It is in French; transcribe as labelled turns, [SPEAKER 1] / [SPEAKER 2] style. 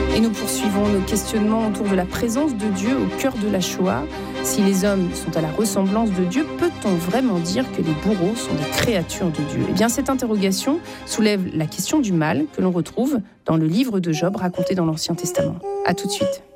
[SPEAKER 1] Et nous poursuivons nos questionnements autour de la présence de Dieu au cœur de la Shoah. Si les hommes sont à la ressemblance de Dieu, peut-on vraiment dire que les bourreaux sont des créatures de Dieu ? Eh bien, cette interrogation soulève la question du mal que l'on retrouve dans le livre de Job raconté dans l'Ancien Testament. À tout de suite.